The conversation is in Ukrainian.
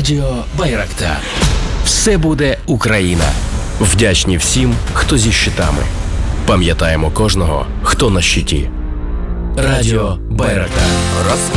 Радіо Байрактар. Все буде Україна. Вдячні всім, хто зі щитами. Пам'ятаємо кожного, хто на щиті. Радіо Байрактар.